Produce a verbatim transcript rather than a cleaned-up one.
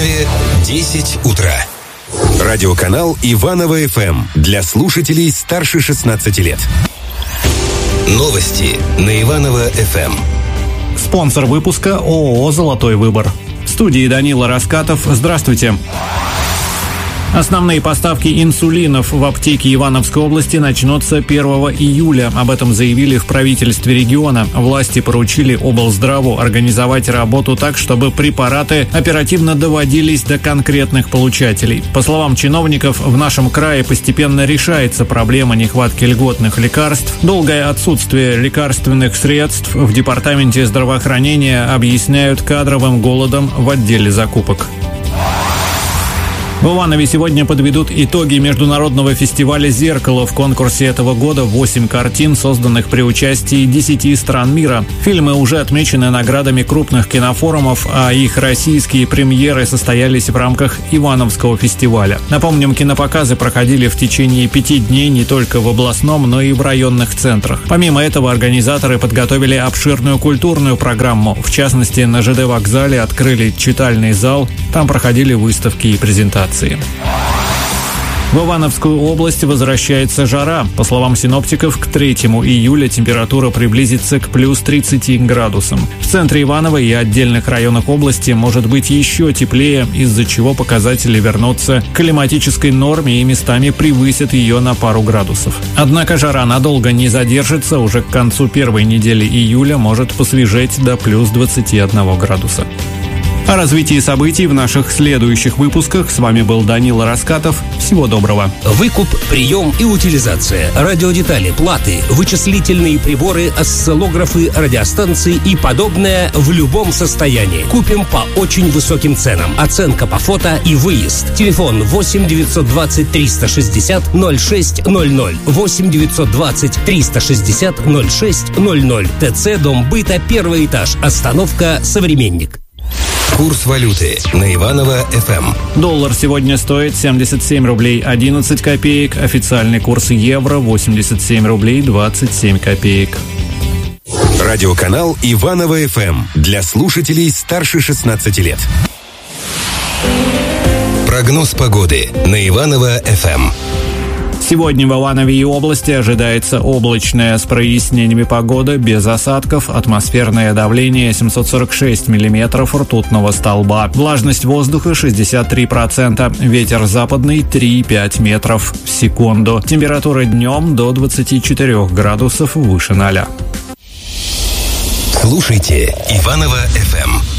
Иванове десять утра. Радиоканал Иваново-ФМ для слушателей старше шестнадцати лет. Новости на Иваново-ФМ. Спонсор выпуска ООО «Золотой выбор». В студии Данила Раскатов. Здравствуйте. Основные поставки инсулинов в аптеки Ивановской области начнутся первого июля. Об этом заявили в правительстве региона. Власти поручили облздраву организовать работу так, чтобы препараты оперативно доводились до конкретных получателей. По словам чиновников, в нашем крае постепенно решается проблема нехватки льготных лекарств. Долгое отсутствие лекарственных средств в департаменте здравоохранения объясняют кадровым голодом в отделе закупок. В Иванове сегодня подведут итоги международного фестиваля «Зеркало». В конкурсе этого года восемь картин, созданных при участии десяти стран мира. Фильмы уже отмечены наградами крупных кинофорумов, а их российские премьеры состоялись в рамках Ивановского фестиваля. Напомним, кинопоказы проходили в течение пяти дней не только в областном, но и в районных центрах. Помимо этого, организаторы подготовили обширную культурную программу. В частности, на ЖД вокзале открыли читальный зал, там проходили выставки и презентации. В Ивановскую область возвращается жара. По словам синоптиков, к третьему июля температура приблизится к плюс тридцати градусам. В центре Иванова и отдельных районах области может быть еще теплее, из-за чего показатели вернутся к климатической норме и местами превысят ее на пару градусов. Однако жара надолго не задержится. Уже к концу первой недели июля может посвежеть до плюс двадцати одного градуса. О развитии событий в наших следующих выпусках. С вами был Данила Раскатов. Всего доброго. Выкуп, прием и утилизация, радиодетали, платы, вычислительные приборы, осциллографы, радиостанции и подобное в любом состоянии. Купим по очень высоким ценам. Оценка по фото и выезд. Телефон восемь девятьсот двадцать триста шестьдесят ноль шесть ноль ноль. восемь девятьсот двадцать триста шестьдесят ноль шесть ноль ноль. ТЦ Дом быта, первый этаж. Остановка «Современник». Курс валюты на Иваново-ФМ. Доллар сегодня стоит семьдесят семь рублей одиннадцать копеек. Официальный курс евро восемьдесят семь рублей двадцать семь копеек. Радиоканал Иваново-ФМ для слушателей старше шестнадцати лет. Прогноз погоды на Иваново-ФМ. Сегодня в Иванове и области ожидается облачная с прояснениями погода, без осадков, атмосферное давление семьсот сорок шесть миллиметров ртутного столба, влажность воздуха шестьдесят три процента, ветер западный три и пять метров в секунду, температура днем до двадцати четырёх градусов выше ноля. Слушайте Иваново-ФМ.